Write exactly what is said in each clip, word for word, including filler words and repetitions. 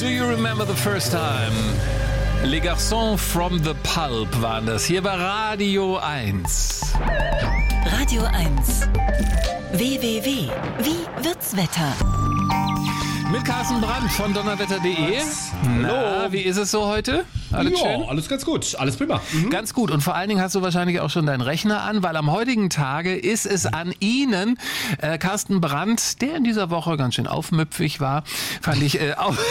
you remember the first time? Les Garçons from the Pulp waren das hier bei Radio eins. Radio eins. W W W. Wie wird's Wetter? Mit Carsten Brandt von donnerwetter punkt de. Na, wie ist es so heute? Alles ja, schön? alles ganz gut, alles prima. Mhm. Ganz gut. Und vor allen Dingen hast du wahrscheinlich auch schon deinen Rechner an, weil am heutigen Tage ist es an Ihnen, äh, Carsten Brandt, der in dieser Woche ganz schön aufmüpfig war, fand ich, äh, auf,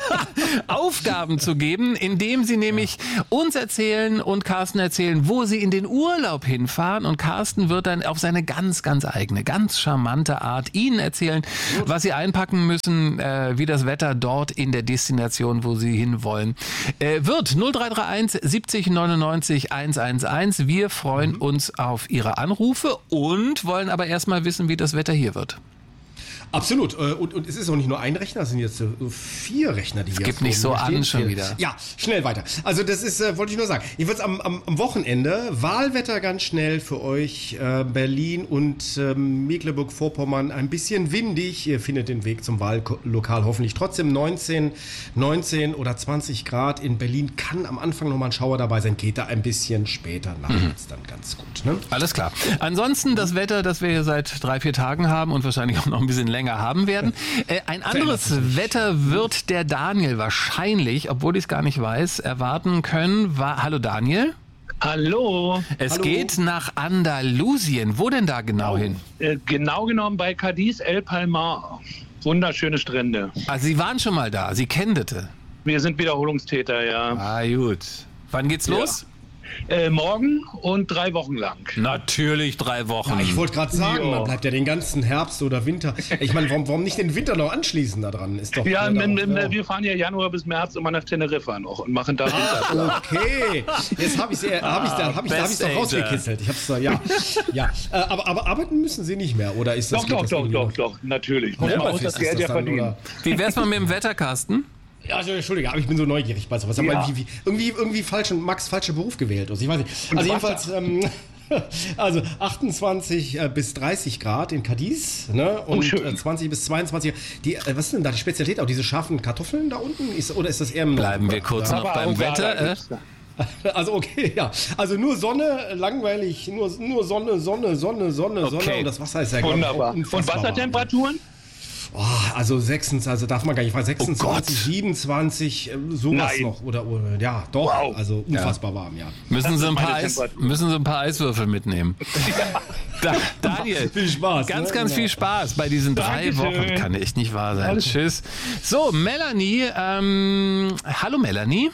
Aufgaben zu geben, indem Sie nämlich uns erzählen und Carsten erzählen, wo Sie in den Urlaub hinfahren. Und Carsten wird dann auf seine ganz, ganz eigene, ganz charmante Art Ihnen erzählen, was Sie einpacken müssen, äh, wie das Wetter dort in der Destination, wo Sie hinwollen, äh, wird. null drei drei eins siebzig neunundneunzig hundertelf. Wir freuen uns auf Ihre Anrufe und wollen aber erstmal wissen, wie das Wetter hier wird. Absolut. Und, und es ist auch nicht nur ein Rechner, es sind jetzt vier Rechner, die es hier gibt nicht so an schon wieder. Ja, schnell weiter. Also das ist, äh, wollte ich nur sagen. Jedenfalls am, am, am Wochenende, Wahlwetter ganz schnell für euch, äh, Berlin und äh, Mecklenburg-Vorpommern, ein bisschen windig. Ihr findet den Weg zum Wahllokal hoffentlich trotzdem neunzehn, neunzehn oder zwanzig Grad. In Berlin kann am Anfang nochmal ein Schauer dabei sein, geht da ein bisschen später nachmittags mhm. dann ganz gut. Ne? Alles klar. Ansonsten das Wetter, das wir hier seit drei, vier Tagen haben und wahrscheinlich auch noch ein bisschen länger haben werden. Äh, ein anderes Wetter wird der Daniel wahrscheinlich, obwohl ich es gar nicht weiß, erwarten können. War, hallo Daniel. Hallo. Es Hallo. geht nach Andalusien. Wo denn da genau hin? Äh, genau genommen bei Cadiz El Palmar. Wunderschöne Strände. Also Sie waren schon mal da, Sie kennen das. Wir sind Wiederholungstäter, ja. Ah gut. Wann geht's ja. los? Äh, morgen und drei Wochen lang. Natürlich drei Wochen. Ja, ich wollte gerade sagen, jo. man bleibt ja den ganzen Herbst oder Winter. Ich meine, warum, warum nicht den Winter noch anschließen da dran? Ist doch ja, da m- auch, m- ja, wir fahren ja Januar bis März immer nach Teneriffa noch und machen da Ah, okay. Jetzt habe ich es hab da, hab ich, da hab ich's doch rausgekitzelt. Ich hab's da, ja. ja. Äh, aber, aber arbeiten müssen Sie nicht mehr, oder ist das? Doch, doch, das doch, doch, doch, natürlich. Man muss das Geld ja verdienen. Wie wär's mal mit dem Wetter, Carsten? Ja, also, Entschuldige, aber ich bin so neugierig bei sowas. Ja. Wie, wie, irgendwie, irgendwie falschen, Max falscher Beruf gewählt. Also ich weiß nicht. Also jedenfalls, ähm, also achtundzwanzig bis dreißig Grad in Cadiz, ne? Und oh, äh, zwanzig bis zweiundzwanzig. Die, äh, was ist denn da die Spezialität? Auch diese scharfen Kartoffeln da unten? Ist, oder ist das eher im Bleiben wir kurz ja. noch beim Wetter. Äh? Also okay, ja. Also nur Sonne, langweilig, nur, nur Sonne, Sonne, Sonne, Sonne, Sonne. Okay. Und das Wasser ist ja wunderbar. Und Wassertemperaturen? Oh, also sechsundzwanzig, also darf man gar nicht fragen, sechsundzwanzig, oh siebenundzwanzig, sowas Nein. noch. Oder, oder ja, doch, wow. also unfassbar ja. warm, ja. Müssen Sie, ein paar meine Eis, müssen Sie ein paar Eiswürfel mitnehmen. da, Daniel, viel Spaß. Ganz, ne? ganz genau. viel Spaß bei diesen drei Dankeschön. Wochen. Kann echt nicht wahr sein. Alles. Tschüss. So, Melanie, ähm, hallo Melanie.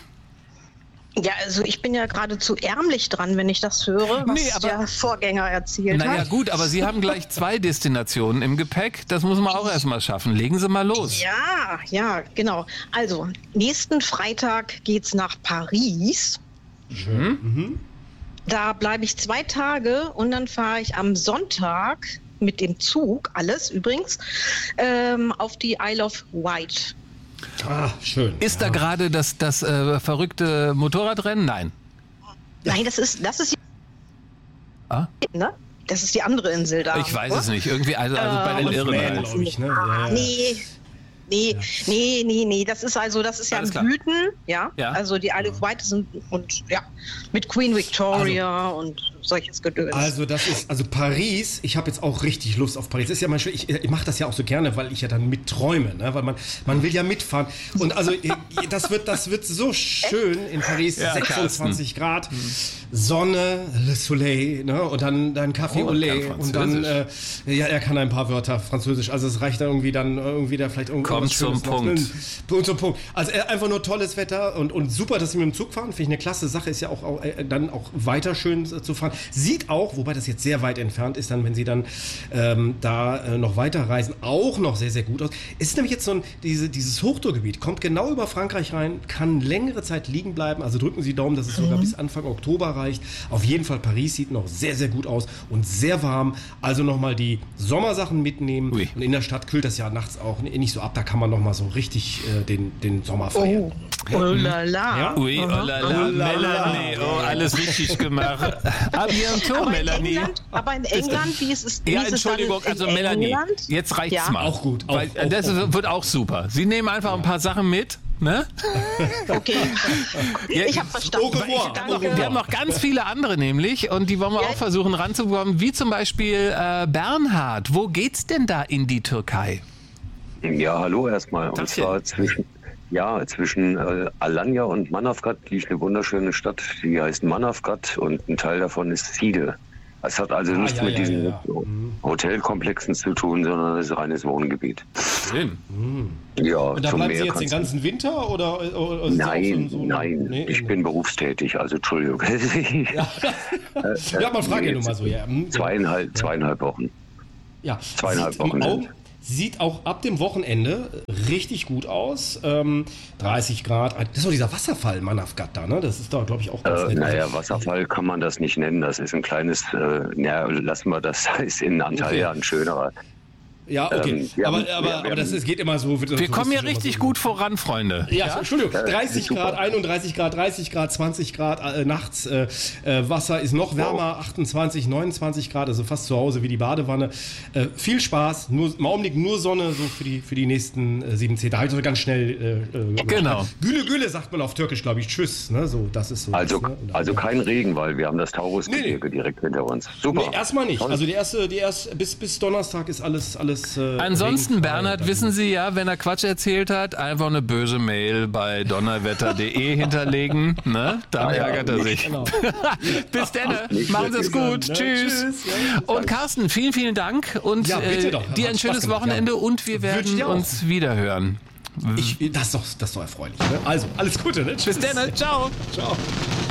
Ja, also ich bin ja geradezu ärmlich dran, wenn ich das höre, was Nee, aber- der Vorgänger erzählt Naja hat. gut, aber Sie haben gleich zwei Destinationen im Gepäck. Das muss man auch erstmal schaffen. Legen Sie mal los. Ja, ja, genau. Also, nächsten Freitag geht's nach Paris. Schön. Mhm. Da bleibe ich zwei Tage und dann fahre ich am Sonntag mit dem Zug, alles übrigens, ähm, auf die Isle of Wight. Ah, schön. Ist ja. da gerade das, das äh, verrückte Motorradrennen? Nein. Nein, das ist, das ist, Ah? ne? Das ist die andere Insel da. Ich weiß es nicht. Irgendwie, also, also bei den Äh, Irren Man, halt. glaub ich, ne? Ah, Ja, ja. nee. Nee, nee, nee, nee, das ist also, das ist ja Alles in klar. Blüten, ja? Ja. Also die Isle of Wight sind und ja, mit Queen Victoria und solches Gedöns. Also das ist, also Paris, ich habe jetzt auch richtig Lust auf Paris. Das ist ja manchmal, ich, ich mache das ja auch so gerne, weil ich ja dann mitträume, ne? Weil man, man will ja mitfahren. Und also das wird, das wird so schön in Paris, Ja, sechsundzwanzig Grad, Sonne, Le Soleil, ne? Und dann, dann Café Oh, au kann lait. Und dann, äh, ja, er kann ein paar Wörter Französisch. Also es reicht dann irgendwie dann irgendwie da vielleicht irgendwas Kommt zum Schönes noch. Punkt. Punkt zum Punkt. Also äh, einfach nur tolles Wetter und, und super, dass Sie mit dem Zug fahren. Finde ich eine klasse Sache. Ist ja auch, auch äh, dann auch weiter schön äh, zu fahren. Sieht auch, wobei das jetzt sehr weit entfernt ist, dann, wenn Sie dann ähm, da äh, noch weiter reisen, auch noch sehr, sehr gut aus. Es ist nämlich jetzt so ein, diese, dieses Hochtourgebiet, kommt genau über Frankreich rein, kann längere Zeit liegen bleiben. Also drücken Sie Daumen, dass es sogar bis Anfang Oktober reicht. Auf jeden Fall, Paris sieht noch sehr, sehr gut aus und sehr warm. Also nochmal die Sommersachen mitnehmen. Ui. Und in der Stadt kühlt das ja nachts auch nicht so ab. Da kann man nochmal so richtig äh, den, den Sommer feiern. Oh, oh la la. Ja? Ui, oh la la, Oh la la. Melanie, oh, alles richtig gemacht. A bientôt, Aber in, Melanie. England, aber in England, wie ist es? Wie Ja, ist es Entschuldigung, dann in also Melanie, England? jetzt reicht's Ja. mal. Auch gut, auch- Weil, auch- das auch ist, wird auch super. Sie nehmen einfach ein paar Sachen mit. Ne? Okay. Ja, Ich habe verstanden. Au revoir. Danke. Wir haben noch ganz viele andere nämlich und die wollen wir Ja. auch versuchen ranzubekommen, wie zum Beispiel äh, Bernhard. Wo geht's denn da in die Türkei? Ja, hallo erstmal. Und Tagchen. zwar zwischen, ja, zwischen äh, Alanya und Manavgat liegt eine wunderschöne Stadt, die heißt Manavgat und ein Teil davon ist Side. Es hat also Ah, nichts ja, mit ja, diesen ja, ja. Hotelkomplexen zu tun, sondern es ist reines Wohngebiet. Schön. Ja, Und da zum bleiben Sie Meer jetzt den kannst du- ganzen Winter oder, oder sind Sie Nein, auch so, so nein, nee, ich nee. bin berufstätig, also Entschuldigung. Ja, ja man fragt ja nur mal so. Ja. Hm, Zweieinhalb, zweieinhalb Wochen. Ja, Zweieinhalb sieht im Wochen Augen, sind. sieht auch ab dem Wochenende richtig gut aus. Ähm, dreißig Grad. Das ist doch dieser Wasserfall Manavgat da, ne? Das ist doch, glaube ich, auch ganz Äh, nett. naja, Also, Wasserfall kann man das nicht nennen. Das ist ein kleines, äh, na, lassen wir das, das ist in Antalya ein schönerer. Ja, okay. ähm, wir aber haben- aber, wir- wir aber das haben- ist, geht immer so. Wir kommen hier richtig gut voran, Freunde. Ja, Entschuldigung, Ja, dreißig super. Grad, einunddreißig Grad, dreißig Grad, zwanzig Grad äh, nachts. Äh, äh, Wasser ist noch wärmer, achtundzwanzig, neunundzwanzig Grad, also fast zu Hause wie die Badewanne. Äh, viel Spaß, nur, im Augenblick nur Sonne so für die, für die nächsten äh, sieben, zehn Tage. Also ganz schnell. Äh, äh, Genau. Güle, Güle sagt man auf Türkisch, glaube ich. Tschüss. Ne? So, das ist so. Also, das, ne? Und also kein Regen, weil wir haben das Taurusgebirge Nee, nee. direkt hinter uns. Super. Nee, erstmal nicht. Toll. Also die erste, die erste, bis, bis Donnerstag ist alles, alles. Äh, Ansonsten, regenfrei. Bernhard, Dann- wissen Sie ja, wenn er Quatsch erzählt hat, einfach eine böse Mail bei donnerwetter punkt de hinterlegen, ne? Dann Ah ja, ärgert er sich. Genau. Bis dann, Nicht machen Sie es wirklich. gut, Ne? tschüss. Tschüss, ja. Und Carsten, vielen, vielen Dank und Ja, bitte äh, doch. dir Hat ein Spaß schönes gemacht, Wochenende ja. und wir Wünsche ich werden dir auch. uns wiederhören. Ich, das, ist doch, das ist doch erfreulich. Ne? Also, alles Gute. Ne? Bis Tschüss. dann, ciao. Ciao.